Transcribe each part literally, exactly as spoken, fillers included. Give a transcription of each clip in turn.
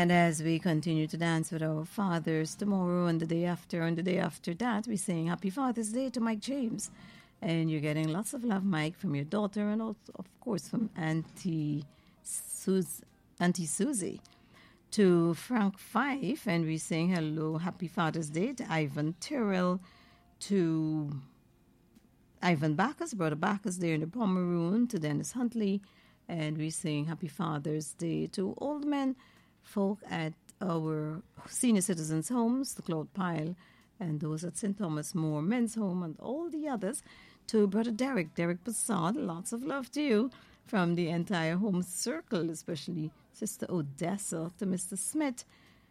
And as we continue to dance with our fathers tomorrow and the day after and the day after that, we're saying Happy Father's Day to Mike James. And you're getting lots of love, Mike, from your daughter and, also, of course, from Auntie, Sus- Auntie Susie. To Frank Fife, and we're saying hello, Happy Father's Day to Ivan Tyrrell, to Ivan Bacchus, Brother Bacchus there in the Pomeroon, to Dennis Huntley, and we're saying Happy Father's Day to old men folk at our senior citizens' homes, the Cloud Pile, and those at Saint Thomas More Men's Home, and all the others. To Brother Derek, Derek Passad, lots of love to you from the entire home circle, especially Sister Odessa, to Mister Smith,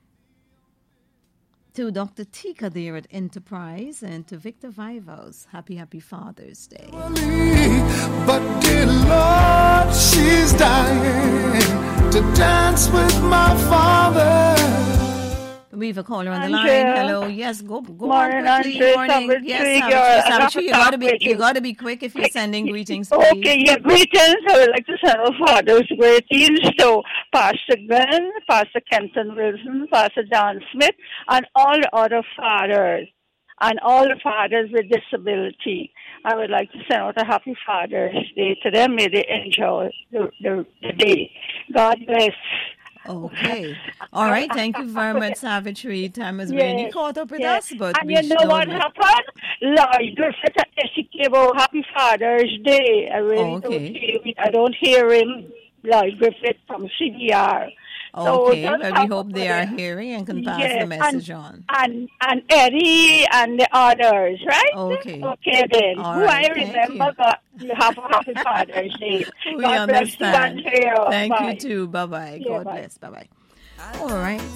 to Doctor Tika there at Enterprise, and to Victor Vivos. Happy, happy Father's Day. But dear Lord, she's dying to dance with my father. We have a caller on the Andrea. line. Hello. Yes, go go Morning, on quickly. Andrea. Morning. Savage Yes, Tree, Savage girl. Tree, I Savage got Tree. to You gotta talk be with you you. gotta be quick if you're sending greetings, please. Okay, yeah, greetings. I would like to send our father's greetings to Pastor Glenn, Pastor Kenton Wilson, Pastor John Smith, and all the other fathers, and all the fathers with disability. I would like to send out a happy Father's Day to them. May they enjoy the, the, the day. God bless. Okay. All right. Thank you very much, Savitri. Time has Yes, really caught up with yes. us, but and we you know don't what let- happened? Lloyd Griffith at Essequibo, happy Father's Day. I really Oh, okay. don't hear I don't hear him, Lloyd Griffith from C D R. So Okay. just Well, we have hope they a- are hearing and can pass Yes, the message and, on. And and Eddie and the others, right? Okay. Okay then. All Who right, I thank remember, you. God, you have a happy Father's Day. We God bless you, understand. Andrea. Thank Bye. you too. Bye bye. Yeah, God bye. bless. Bye bye. All right.